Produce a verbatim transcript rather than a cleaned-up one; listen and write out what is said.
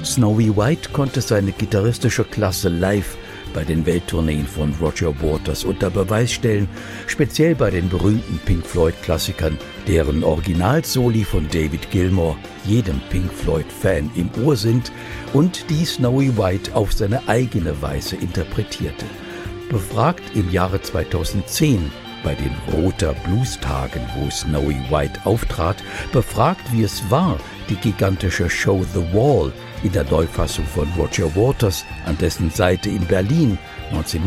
Snowy White konnte seine gitarristische Klasse live bei den Welttourneen von Roger Waters unter Beweis stellen, speziell bei den berühmten Pink Floyd-Klassikern, deren Originalsoli von David Gilmour jedem Pink Floyd-Fan im Ohr sind und die Snowy White auf seine eigene Weise interpretierte. Befragt im Jahre zweitausendzehn bei den Roter Blues-Tagen, wo Snowy White auftrat, befragt, wie es war, die gigantische Show The Wall in der Neufassung von Roger Waters an dessen Seite in Berlin